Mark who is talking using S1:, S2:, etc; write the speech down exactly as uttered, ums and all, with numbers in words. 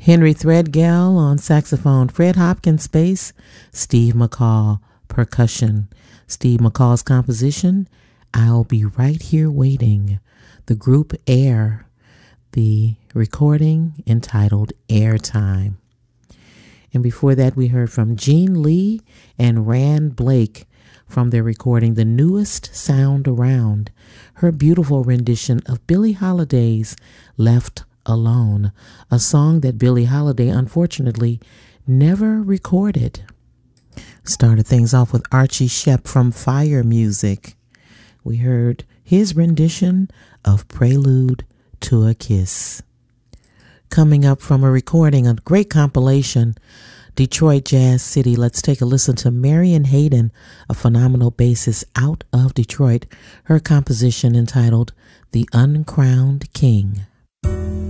S1: Henry Threadgill on saxophone, Fred Hopkins bass, Steve McCall percussion. Steve McCall's composition, I'll Be Right Here Waiting. The group Air, the recording entitled Airtime. And before that, we heard from Gene Lee and Rand Blake from their recording The Newest Sound Around, her beautiful rendition of Billie Holiday's Left Alone, a song that Billie Holiday unfortunately never recorded. Started things off with Archie Shepp from Fire Music. We heard his rendition of Prelude to a Kiss. Coming up from a recording, a great compilation, Detroit Jazz City. Let's take a listen to Marion Hayden, a phenomenal bassist out of Detroit, her composition entitled The Uncrowned King.